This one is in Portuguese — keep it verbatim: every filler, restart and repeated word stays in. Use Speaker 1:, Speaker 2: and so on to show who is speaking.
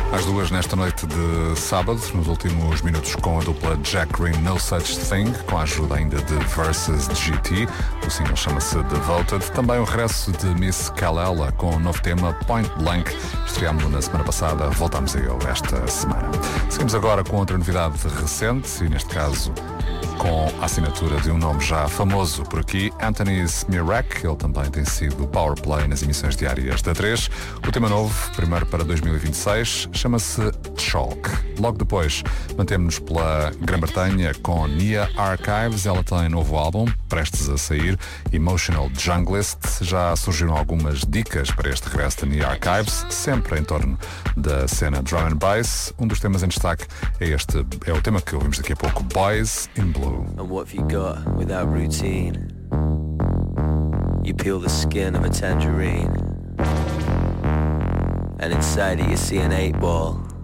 Speaker 1: Às duas nesta noite de sábado, nos últimos minutos com a dupla Jack Green, No Such Thing, com a ajuda ainda de Versus G T. O single chama-se Devoted. Também o regresso de Miss Kalala com o novo tema Point Blank. Estreámos-lo na semana passada, voltamos a ele esta semana. Seguimos agora com outra novidade recente e neste caso com a assinatura de um nome já famoso por aqui, Anthony Smirak. Ele também tem sido Powerplay nas emissões diárias da três. O tema novo, primeiro para dois mil e vinte e seis, chama-se Chalk. Logo depois, mantemos-nos pela Grã-Bretanha com Nia Archives. Ela tem novo álbum, prestes a sair, Emotional Junglist. Já surgiram algumas dicas para este regresso de Nia Archives, sempre em torno da cena drum and bass. Um dos temas em destaque é este, é o tema que ouvimos daqui a pouco, Boys in Blue.
Speaker 2: And what have you got without routine? You peel the skin of a tangerine, and inside it you see an eight ball.